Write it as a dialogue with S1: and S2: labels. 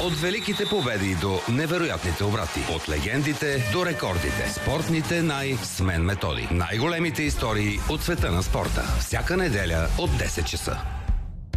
S1: От великите победи до невероятните обрати. От легендите до рекордите. Спортните с Мен Методи. Най-големите истории от света на спорта. Всяка неделя от 10 часа.